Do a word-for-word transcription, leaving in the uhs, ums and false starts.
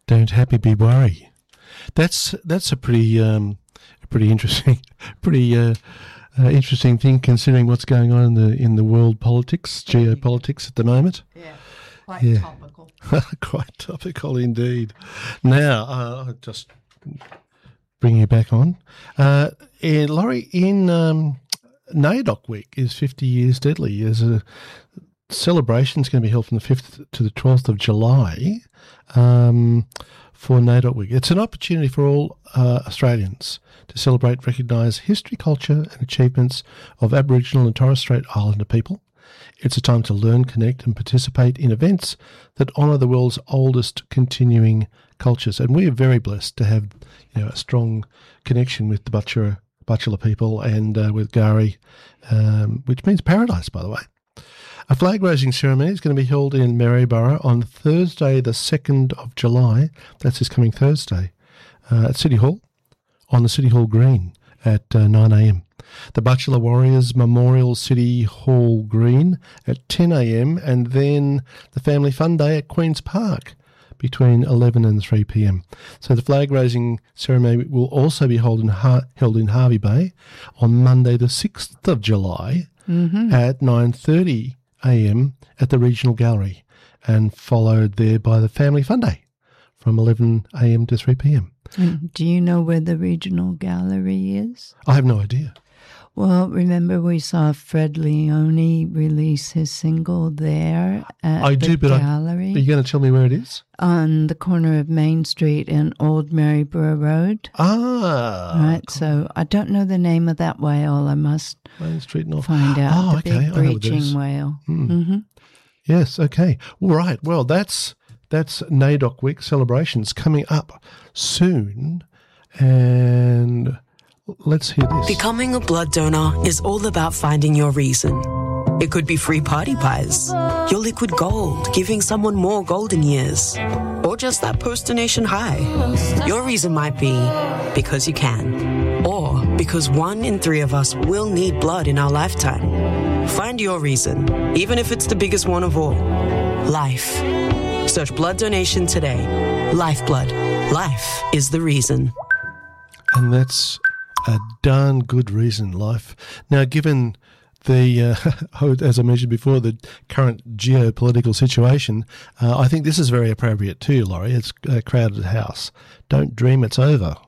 Don't happy be worry. That's that's a pretty um, pretty interesting, pretty uh, uh, interesting thing considering what's going on in the in the world politics, geopolitics at the moment. Yeah, quite yeah. topical. Quite topical indeed. Now, uh, I'll just bring you back on. Uh, in, Laurie, in um, NAIDOC Week is fifty years deadly. There's a celebration is going to be held from the fifth to the twelfth of July um, for NAIDOC Week. It's an opportunity for all uh, Australians to celebrate, recognise history, culture and achievements of Aboriginal and Torres Strait Islander people. It's a time to learn, connect and participate in events that honour the world's oldest continuing cultures. And we are very blessed to have you know, a strong connection with the Butchera, Butchela people and uh, with Gari, um, which means paradise, by the way. A flag-raising ceremony is going to be held in Maryborough on Thursday, the second of July. That's this coming Thursday uh, at City Hall on the City Hall Green at uh, nine a.m. The Butchela Warriors Memorial City Hall Green at ten a.m. and then the Family Fun Day at Queen's Park between eleven and three p.m. So the flag-raising ceremony will also be held in, Har- held in Hervey Bay on Monday, the sixth of July Mm-hmm. at nine thirty a.m. at the Regional Gallery and followed there by the Family Fun Day from eleven a.m. to three p.m. And do you know where the Regional Gallery is? I have no idea. Well, remember we saw Fred Leone release his single there at I the do, but I, gallery are you going to tell me where it is? on the corner of Main Street and Old Maryborough Road. Ah. Right, so I don't know the name of that whale. I must Main Street North. find out. Oh, the okay. I big know what it breaching is. whale. Mm. Mm-hmm. Yes, okay. All right. Well, that's that's NAIDOC Week celebrations coming up soon. And let's hear this. Becoming a blood donor is all about finding your reason. It could be free party pies, your liquid gold, giving someone more golden years, or just that post-donation high. Your reason might be because you can, or because one in three of us will need blood in our lifetime. Find your reason, even if it's the biggest one of all. Life. Search blood donation today. Lifeblood. Life is the reason. And that's a darn good reason, life. Now, given the, uh, as I mentioned before, the current geopolitical situation, uh, I think this is very appropriate too, Laurie. It's a crowded house. Don't dream it's over.